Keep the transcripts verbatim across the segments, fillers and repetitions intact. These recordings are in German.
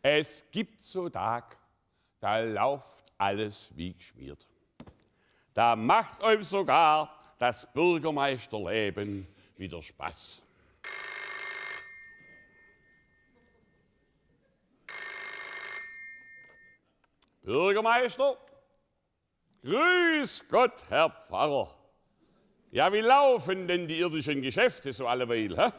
Es gibt so Tag, da läuft alles wie geschmiert. Da macht euch sogar das Bürgermeisterleben wieder Spaß. Bürgermeister? Grüß Gott, Herr Pfarrer. Ja, wie laufen denn die irdischen Geschäfte so alleweil, hä?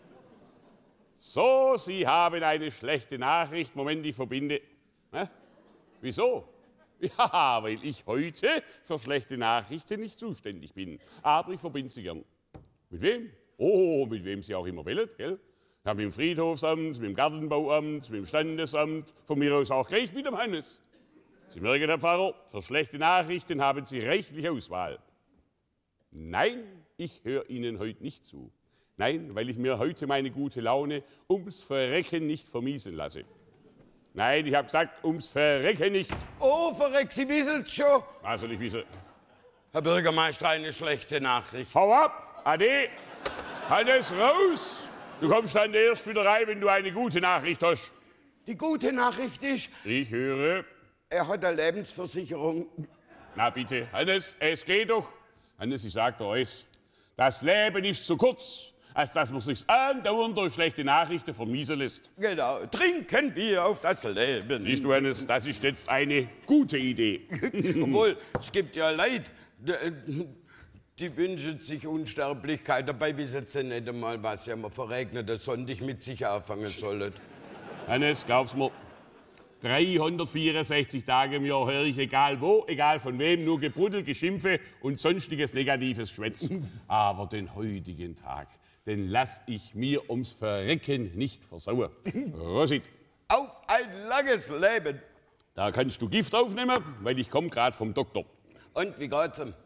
So, Sie haben eine schlechte Nachricht. Moment, ich verbinde. Hä? Wieso? Ja, weil ich heute für schlechte Nachrichten nicht zuständig bin. Aber ich verbinde Sie gern. Mit wem? Oh, mit wem Sie auch immer wollen, gell? Ja, mit dem Friedhofsamt, mit dem Gartenbauamt, mit dem Standesamt, von mir aus auch gleich mit dem Hannes. Sie merken, Herr Pfarrer, für schlechte Nachrichten haben Sie reichlich Auswahl. Nein, ich höre Ihnen heute nicht zu. Nein, weil ich mir heute meine gute Laune ums Verrecken nicht vermiesen lasse. Nein, ich habe gesagt, ums Verrecken nicht. Oh, verreck, Sie wissen es schon. Was soll ich wissen? Herr Bürgermeister, eine schlechte Nachricht. Hau ab, Ade, Hannes, raus. Du kommst dann erst wieder rein, wenn du eine gute Nachricht hast. Die gute Nachricht ist, Ich höre. er hat eine Lebensversicherung. Na bitte, Hannes, es geht doch. Hannes, ich sag dir alles, das Leben ist zu kurz, als dass man sich andauernd durch schlechte Nachrichten vermiesen lässt. Genau, trinken wir auf das Leben. Siehst du, Hannes, das ist jetzt eine gute Idee. Obwohl, es gibt ja Leute, die, die wünschen sich Unsterblichkeit. Dabei wissen sie nicht einmal, was ja mal verregnete Sonntag mit sich anfangen sollen. Hannes, glaubst mir, dreihundertvierundsechzig Tage im Jahr höre ich, egal wo, egal von wem, nur Gebruddel, Geschimpfe und sonstiges negatives Schwätzen. Aber den heutigen Tag, den lass ich mir ums Verrecken nicht versauen. Rosit. Auf ein langes Leben. Da kannst du Gift aufnehmen, weil ich komme gerade vom Doktor. Und wie geht's ihm?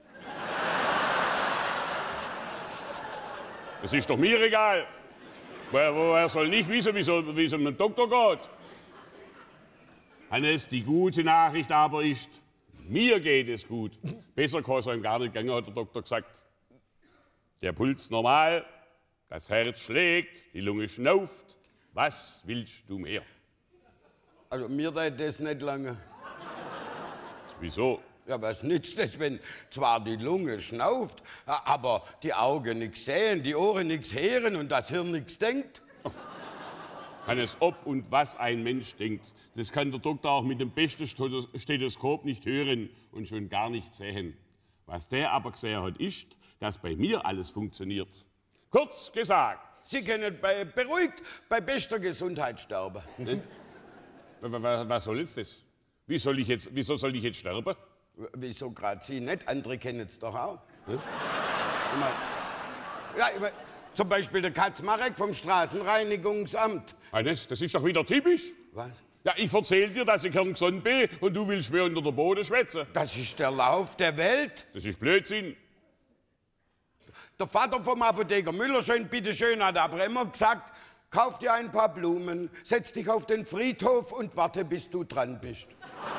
Das ist doch mir egal. Woher, woher soll nicht wissen, wie so, wie es um den Doktor geht? Hannes, die gute Nachricht aber ist, mir geht es gut. Besser kann es einem gar nicht gehen, hat der Doktor gesagt. Der Puls normal, das Herz schlägt, die Lunge schnauft. Was willst du mehr? Also mir dauert das nicht lange. Wieso? Ja, was nützt es, wenn zwar die Lunge schnauft, aber die Augen nichts sehen, die Ohren nichts hören und das Hirn nichts denkt? Hannes, ob und was ein Mensch denkt, das kann der Doktor auch mit dem besten Stethoskop nicht hören und schon gar nicht sehen. Was der aber gesehen hat, ist, dass bei mir alles funktioniert. Kurz gesagt. Sie können bei, beruhigt bei bester Gesundheit sterben. Ne? Was soll jetzt das? Wie soll ich jetzt, wieso soll ich jetzt sterben? Wieso gerade Sie nicht? Andere kennen es doch auch. Hm? Ich mein, ja, ich mein, zum Beispiel der Katzmarek vom Straßenreinigungsamt. Hannes, das ist doch wieder typisch. Was? Ja, ich erzähl dir, dass ich kerngesund bin und du willst mir unter der Boden schwätzen. Das ist der Lauf der Welt. Das ist Blödsinn. Der Vater vom Apotheker Müller, schön, bitteschön, hat aber immer gesagt, kauf dir ein paar Blumen, setz dich auf den Friedhof und warte, bis du dran bist.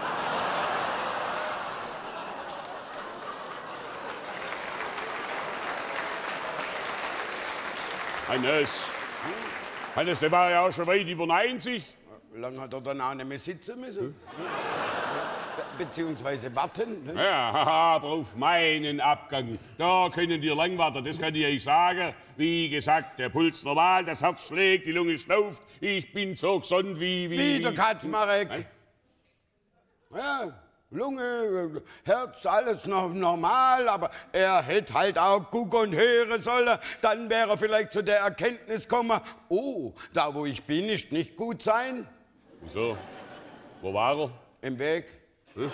Hannes, Hannes, der war ja auch schon weit über neunzig. Wie lange hat er dann auch nicht mehr sitzen müssen? Hm? Be beziehungsweise warten. Ne? Ja, haha, aber auf meinen Abgang, da können wir lang warten, das kann ich euch sagen. Wie gesagt, der Puls normal, das Herz schlägt, die Lunge schnauft, ich bin so gesund wie... Wie, wie der Katzmarek. Nein? Ja, Lunge, Herz, alles noch normal, aber er hätte halt auch gucken und hören sollen. Dann wäre er vielleicht zu der Erkenntnis gekommen, oh, da wo ich bin, ist nicht gut sein. Wieso? Wo war er? Im Weg. Hm?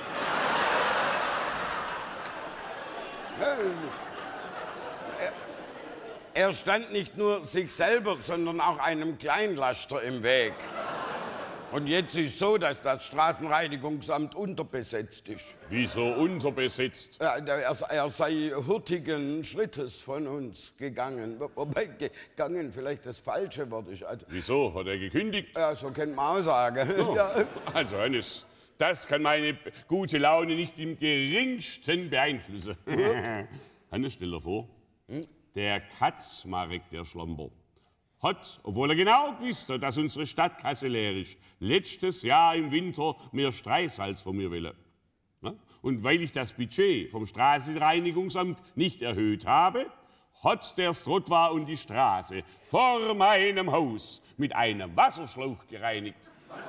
Ja, er, er stand nicht nur sich selber, sondern auch einem Kleinlaster im Weg. Und jetzt ist es so, dass das Straßenreinigungsamt unterbesetzt ist. Wieso unterbesetzt? Ja, er, er sei hurtigen Schrittes von uns gegangen. Wobei gegangen vielleicht das falsche Wort ist. Also, wieso? Hat er gekündigt? Ja, so könnte man auch sagen. Oh, ja. Also Hannes, das kann meine gute Laune nicht im geringsten beeinflussen. Hannes, stell dir vor, hm? Der Katzmarek, der Schlomber, hat, obwohl er genau gewusst hat, dass unsere Stadtkasse leer ist, letztes Jahr im Winter mehr Streichsalz von mir wollen. Und weil ich das Budget vom Straßenreinigungsamt nicht erhöht habe, hat der Strottwar und die Straße vor meinem Haus mit einem Wasserschlauch gereinigt.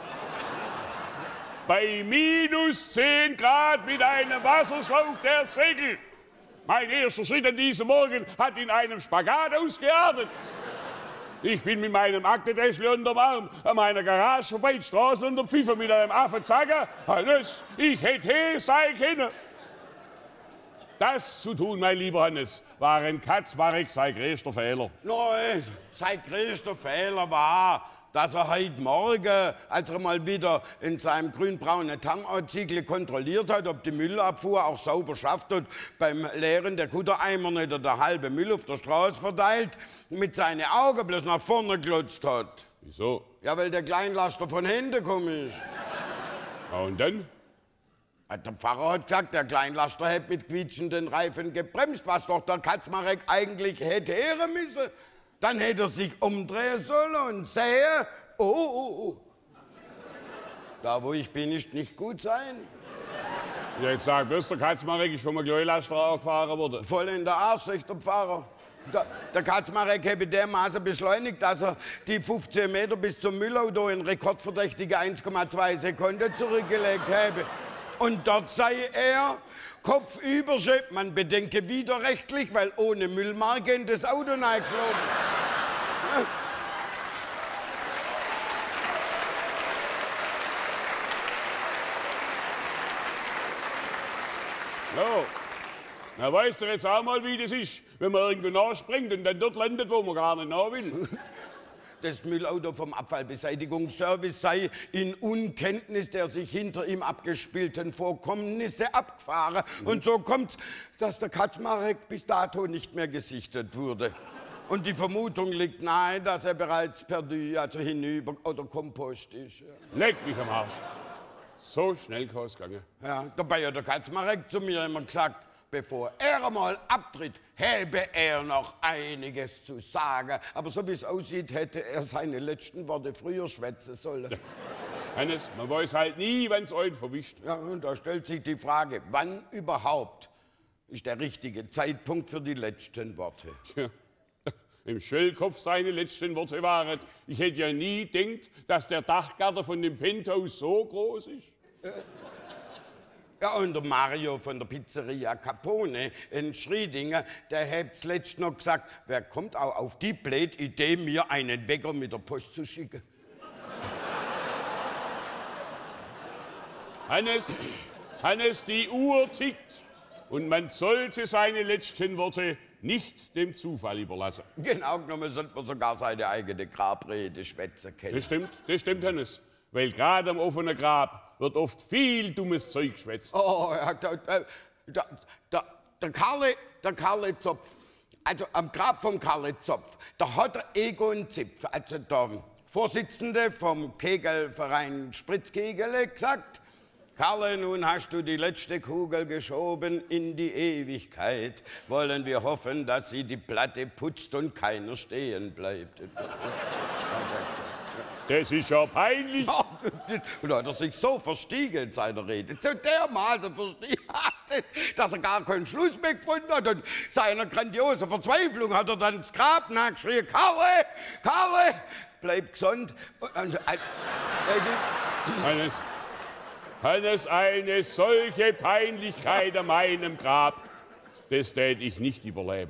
Bei minus zehn Grad mit einem Wasserschlauch der Segel. Mein erster Schritt an diesem Morgen hat in einem Spagat ausgeartet. Ich bin mit meinem Aktentäschchen unterm Arm an meiner Garage vorbei, die Straßen unter Pfiffer mit einem Affenzagger. Hannes, ich hätte hier sein können. Das zu tun, mein lieber Hannes, war ein Kaczmarek sein größter Fehler. Nein, sein größter Fehler war, dass er heute Morgen, als er mal wieder in seinem grünbraunen Tarnanzügel kontrolliert hat, ob die Müllabfuhr auch sauber schafft und beim Leeren der Kuttereimer nicht der halbe Müll auf der Straße verteilt, mit seinen Augen bloß nach vorne glotzt hat. Wieso? Ja, weil der Kleinlaster von hinten gekommen ist. Ja, und dann? Der Pfarrer hat gesagt, der Kleinlaster hätte mit quietschenden Reifen gebremst, was doch der Kaczmarek eigentlich hätte hören müssen. Dann hätte er sich umdrehen sollen und sehen, oh, oh, oh. Da, wo ich bin, ist nicht gut sein. Ja, jetzt sag bloß, der Kaczmarek ist vom Kleinlaster angefahren worden. Voll in der Arsch, sagt der Pfarrer. Der, der Kaczmarek hätte dermaßen beschleunigt, dass er die fünfzehn Meter bis zum Müllauto in rekordverdächtige eins Komma zwei Sekunden zurückgelegt hätte. Und dort sei er kopfüber, man bedenke widerrechtlich, weil ohne Müllmarke in das Auto reingeflogen. Ja. Na, weißt du jetzt auch mal, wie das ist, wenn man irgendwo nachspringt und dann dort landet, wo man gar nicht nach will. Das Müllauto vom Abfallbeseitigungsservice sei in Unkenntnis der sich hinter ihm abgespielten Vorkommnisse abgefahren. Mhm. Und so kommt's, dass der Kaczmarek bis dato nicht mehr gesichtet wurde. Und die Vermutung liegt nahe, dass er bereits perdu, also hinüber oder Kompost ist. Ja. Leck mich am Arsch. So schnell kann es gehen. Ja, dabei hat der Kaczmarek zu mir immer gesagt, bevor er mal abtritt, habe er noch einiges zu sagen. Aber so wie es aussieht, hätte er seine letzten Worte früher schwätzen sollen. Ja. Hannes, man weiß halt nie, wann es einen verwischt. Ja, und da stellt sich die Frage, wann überhaupt ist der richtige Zeitpunkt für die letzten Worte? Tja, im Schöllkopf seine letzten Worte waren, ich hätte ja nie gedacht, dass der Dachgarten von dem Penthouse so groß ist. Äh. Ja, und der Mario von der Pizzeria Capone in Schriedingen, der hat zuletzt noch gesagt, wer kommt auch auf die blöde Idee, mir einen Wecker mit der Post zu schicken? Hannes, Hannes, die Uhr tickt und man sollte seine letzten Worte nicht dem Zufall überlassen. Genau genommen sollte man sogar seine eigene Grabrede schwätzen können. Das stimmt, das stimmt, Hannes. Weil gerade am offenen Grab wird oft viel dummes Zeug geschwätzt. Oh, ja, der, der, der, der, Karle, der Karle Zopf, also am Grab vom Karle Zopf, da hat der Egon Zipf, also der Vorsitzende vom Kegelverein Spritzkegele, gesagt, Karle, nun hast du die letzte Kugel geschoben in die Ewigkeit. Wollen wir hoffen, dass sie die Platte putzt und keiner stehen bleibt. Das ist ja peinlich. Und da hat er sich so verstiegen in seiner Rede, so dermaßen verstiegen, dass er gar keinen Schluss mehr gefunden hat. Und seiner grandiosen Verzweiflung hat er dann ins Grab nachgeschrien, Karle, Karle, bleib gesund. Und, und, äh, Hannes, Hannes, eine solche Peinlichkeit an meinem Grab, das täte ich nicht überleben.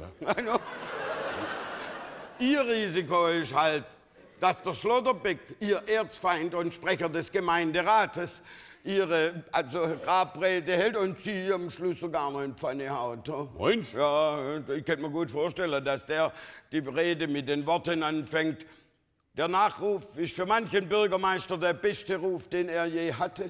Ihr Risiko ist halt, dass der Schlotterbeck, Ihr Erzfeind und Sprecher des Gemeinderates, Ihre also Grabrede hält und Sie am Schluss sogar noch in die Pfanne haut. Mensch? Ja, ich kann mir gut vorstellen, dass der die Rede mit den Worten anfängt. Der Nachruf ist für manchen Bürgermeister der beste Ruf, den er je hatte.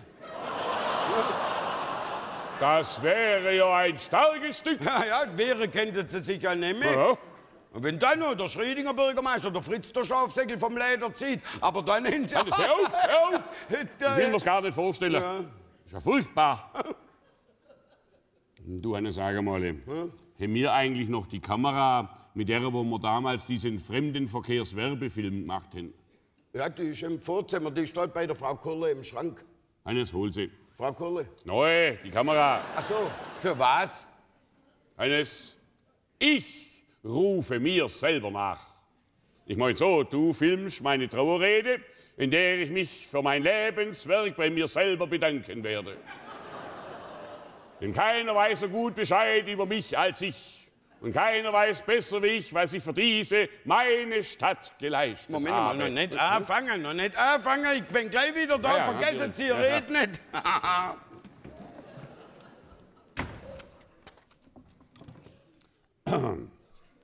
Das wäre ja ein starkes Stück. Ja, ja, wäre könnte sie sicher nehmen. Ja. Und wenn dann noch der Schriedinger Bürgermeister, der Fritz, der Schafsäckel vom Leder zieht, aber dann hin... Hör auf, hör auf! Ich will mir's gar nicht vorstellen. Ja. Das ist ja furchtbar. Du, Hannes, sag mal, hm? haben wir eigentlich noch die Kamera, mit der wo wir damals diesen Fremdenverkehrswerbefilm gemacht haben? Ja, die ist im Vorzimmer, die steht bei der Frau Kurle im Schrank. Hannes, hol sie. Frau Kurle? Neu, die Kamera. Ach so, für was? Hannes, ich rufe mir selber nach. Ich meine so, du filmst meine Trauerrede, in der ich mich für mein Lebenswerk bei mir selber bedanken werde. Denn keiner weiß so gut Bescheid über mich als ich. Und keiner weiß besser wie ich, was ich für diese, meine Stadt geleistet Moment habe. mal, noch nicht anfangen, noch nicht anfangen. Ich bin gleich wieder da, Ja, ja, vergessen Sie, natürlich. Ja, ja. red nicht.